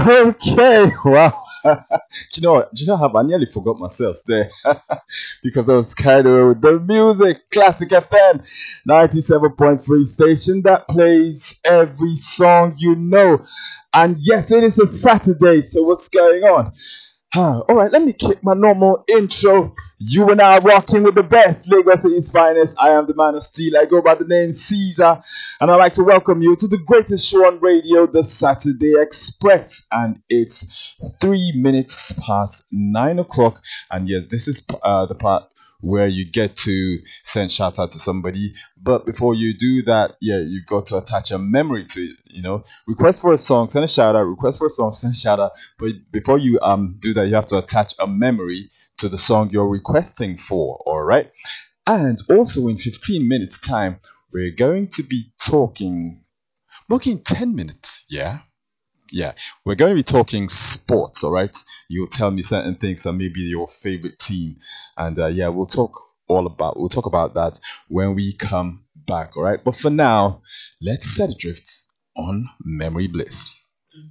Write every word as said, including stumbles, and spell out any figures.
Okay, wow. Do you know what? Do you know how I nearly forgot myself there because I was carried away with the music. Classic F M ninety-seven point three station that plays every song you know. And yes, it is a Saturday, so what's going on? Huh, all right, let me kick my normal intro. You and I are rocking with the best, Lagos City's finest. I am the man of steel. I go by the name Caesar, and I'd like to welcome you to the greatest show on radio, the Saturday Express. And it's three minutes past nine o'clock. And yes, this is uh, the part where you get to send shout out to somebody. But before you do that, yeah, you've got to attach a memory to it. You know, request for a song, send a shout out. Request for a song, send a shout out. But before you um do that, you have to attach a memory to the song you're requesting for. All right. And also in fifteen minutes time, we're going to be talking, talking ten minutes. Yeah. Yeah, we're going to be talking sports, all right? You'll tell me certain things and maybe your favorite team, and uh, yeah, we'll talk all about we'll talk about that when we come back, all right? But for now, let's set adrift on Memory Bliss.